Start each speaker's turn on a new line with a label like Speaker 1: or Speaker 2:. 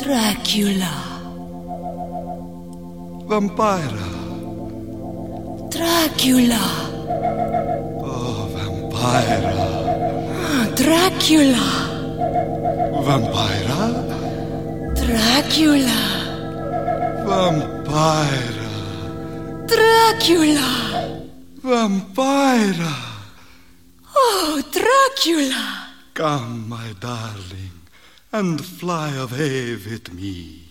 Speaker 1: Dracula.
Speaker 2: Vampira.
Speaker 1: Dracula.
Speaker 2: Oh, vampira.
Speaker 1: Dracula.
Speaker 2: Vampira.
Speaker 1: Dracula.
Speaker 2: Vampira.
Speaker 1: Dracula.
Speaker 2: Vampira.
Speaker 1: Oh, Dracula.
Speaker 2: Come, my darling, and fly away with me.